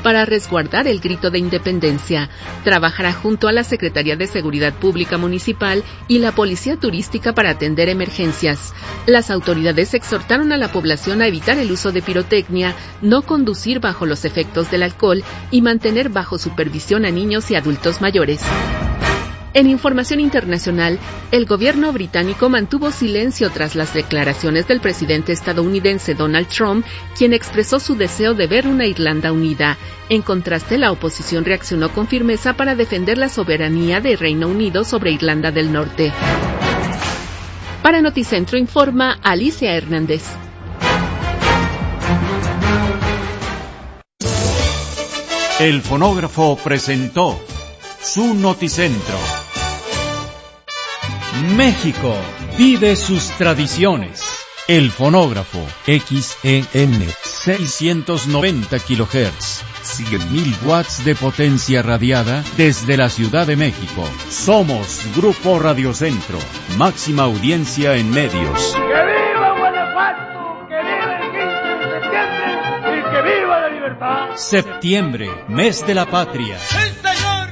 para resguardar el grito de independencia. Trabajará junto a la Secretaría de Seguridad Pública Municipal y la Policía Turística para atender emergencias. Las autoridades exhortaron a la población a evitar el uso de pirotecnia, no conducir bajo los efectos del alcohol y mantener bajo supervisión a niños y adultos mayores. En información internacional, el gobierno británico mantuvo silencio tras las declaraciones del presidente estadounidense Donald Trump, quien expresó su deseo de ver una Irlanda unida. En contraste, la oposición reaccionó con firmeza para defender la soberanía de Reino Unido sobre Irlanda del Norte. Para Noticentro informa Alicia Hernández. El fonógrafo presentó su Noticentro. México vive sus tradiciones. El fonógrafo XEN 690 kHz, 100.000 watts de potencia radiada desde la Ciudad de México. Somos Grupo Radiocentro, máxima audiencia en medios. ¡Que viva Guanajuato! ¡Que viva el 15 de septiembre! ¡Y que viva la libertad! Septiembre, mes de la patria. ¡El señor!